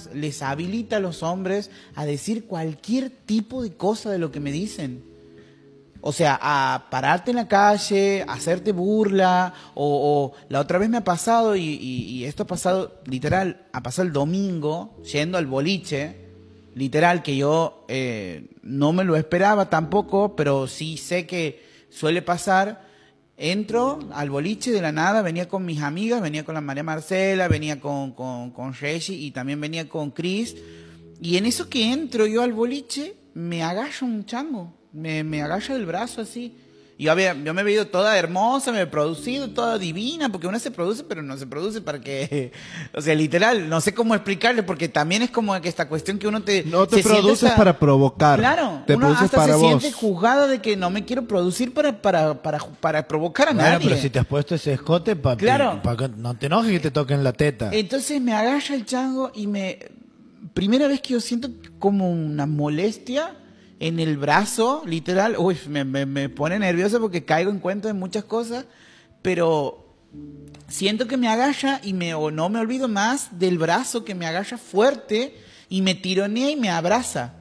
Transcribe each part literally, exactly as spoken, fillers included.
les habilita a los hombres a decir cualquier tipo de cosa de lo que me dicen. O sea, a pararte en la calle, a hacerte burla, o, o la otra vez me ha pasado, y, y, y esto ha pasado, literal, ha pasado el domingo, yendo al boliche, literal, que yo eh, no me lo esperaba tampoco, pero sí sé que suele pasar. Entro al boliche de la nada, venía con mis amigas, venía con la María Marcela, venía con, con, con Reggie y también venía con Chris. Y en eso que entro yo al boliche, me agacha un chango, me, me agacha del brazo así. Y yo, había, yo me he veído toda hermosa, me he producido toda divina, porque uno se produce, pero no se produce para que... O sea, literal, no sé cómo explicarle, porque también es como que esta cuestión que uno te... No te se produces esta, para provocar. Claro, te uno produces hasta para se vos. siente juzgada de que no me quiero producir para, para, para, para provocar a bueno, nadie. pero si te has puesto ese escote, para Claro. pa que no te enojes que te toquen la teta. Entonces me agacha el chango y me... Primera vez que yo siento como una molestia en el brazo, literal. Uy, me, me, me pone nervioso porque caigo en cuenta de muchas cosas, pero siento que me agacha y me, o no me olvido más del brazo que me agacha fuerte y me tironea y me abraza.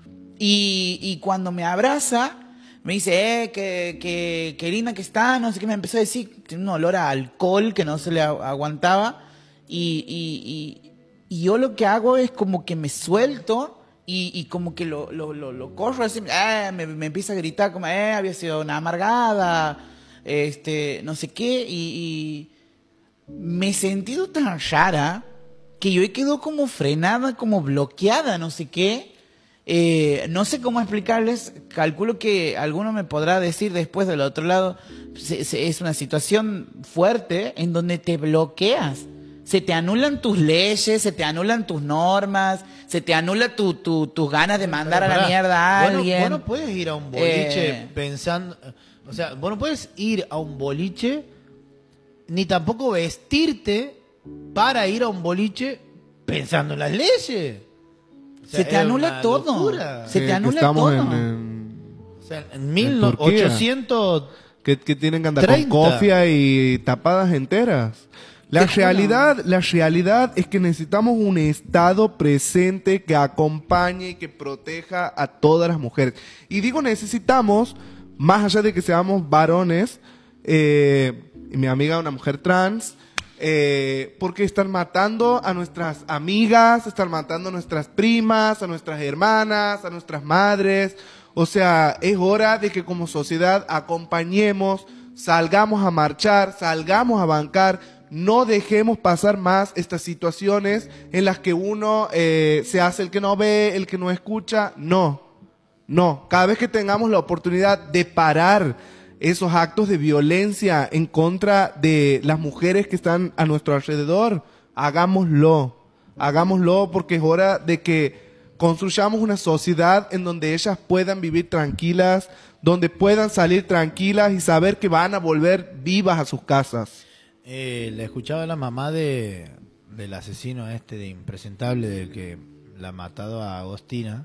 Y, y cuando me abraza, me dice, eh, que, que, que linda que está, no sé qué, me empezó a decir, tiene un olor a alcohol que no se le aguantaba. Y, y, y, y yo lo que hago es como que me suelto y, y como que lo, lo, lo, lo corro así, eh, me, me empieza a gritar como, eh, había sido una amargada, este, no sé qué, y, y me he sentido tan rara que yo he quedado como frenada, como bloqueada, no sé qué. Eh, no sé cómo explicarles, calculo que alguno me podrá decir después del otro lado, se, se, es una situación fuerte en donde te bloqueas. Se te anulan tus leyes, se te anulan tus normas, se te anula tu, tu, tus ganas de mandar Pero a la pará, mierda a vos no- alguien. Vos no puedes ir a un boliche Eh, pensando... O sea, vos no puedes ir a un boliche ni tampoco vestirte para ir a un boliche pensando en las leyes. O sea, se te es anula una todo. locura. Se Sí, te anula que estamos todo. En, en- O sea, en En mil Turquía. ochocientos... que, que tienen que andar treinta. con cofia y tapadas enteras. La Te juro. realidad, la realidad es que necesitamos un Estado presente que acompañe y que proteja a todas las mujeres. Y digo necesitamos, más allá de que seamos varones, eh, y mi amiga una mujer trans, eh, porque están matando a nuestras amigas, están matando a nuestras primas, a nuestras hermanas, a nuestras madres. O sea, es hora de que como sociedad acompañemos, salgamos a marchar, salgamos a bancar, no dejemos pasar más estas situaciones en las que uno eh, se hace el que no ve, el que no escucha. No, no. Cada vez que tengamos la oportunidad de parar esos actos de violencia en contra de las mujeres que están a nuestro alrededor, hagámoslo. Hagámoslo porque es hora de que construyamos una sociedad en donde ellas puedan vivir tranquilas, donde puedan salir tranquilas y saber que van a volver vivas a sus casas. Eh, la escuchaba la mamá de del asesino este de impresentable, del que la ha matado a Agostina.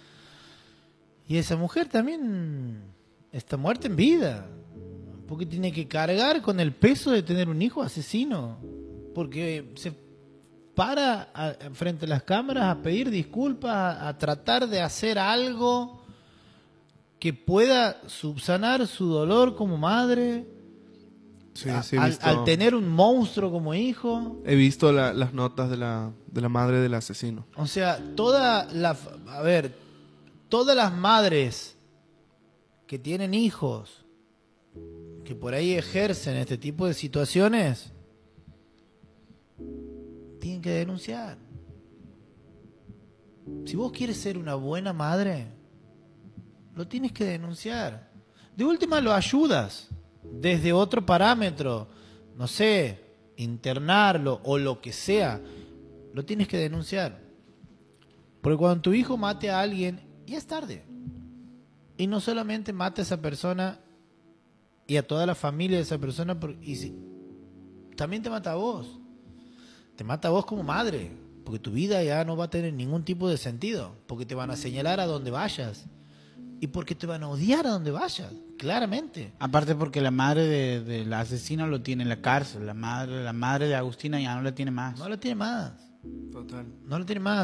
Y esa mujer también está muerta en vida, porque tiene que cargar con el peso de tener un hijo asesino, porque se para a, frente a las cámaras a pedir disculpas, a, a tratar de hacer algo que pueda subsanar su dolor como madre. Sí, A- sí, he al, visto, al tener un monstruo como hijo. he visto la- las notas de la, de la madre del asesino. O sea, toda la... f- A ver, todas las madres que tienen hijos, que por ahí ejercen este tipo de situaciones, tienen que denunciar. Si vos quieres ser una buena madre, lo tienes que denunciar. De última lo ayudas desde otro parámetro, no sé, internarlo o lo que sea, lo tienes que denunciar. Porque cuando tu hijo mate a alguien, ya es tarde. Y no solamente mate a esa persona y a toda la familia de esa persona, por- y si- también te mata a vos. Te mata a vos como madre, porque tu vida ya no va a tener ningún tipo de sentido, porque te van a señalar a donde vayas y porque te van a odiar a donde vayas, claramente. Aparte porque la madre de, del asesino lo tiene en la cárcel, la madre, la madre de Agustina ya no la tiene más. No lo tiene más, Total. no lo tiene más.